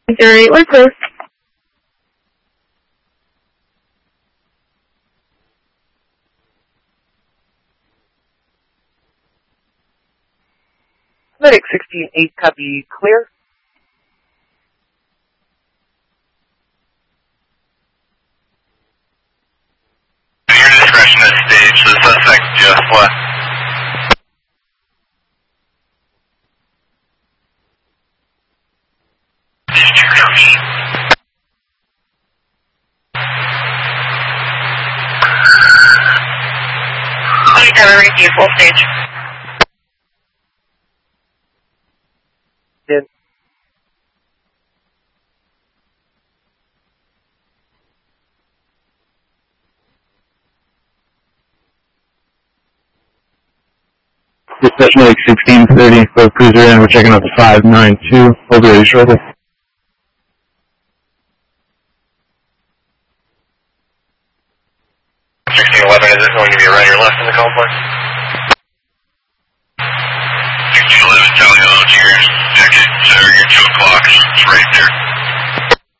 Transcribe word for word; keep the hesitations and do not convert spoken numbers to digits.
zero eight, we're clear. Medic sixteen eight, copy, clear. At your discretion at stage, the suspect just left. twenty-seven, repeat, full stage. In. Dispatch Medic sixteen thirty, for cruiser in, we're checking out the five nine two, over ready shortly. sixteen eleven, is it going to be right or left in the complex? sixteen eleven, tally hello to your ticket, sir, your two o'clock, it's right there.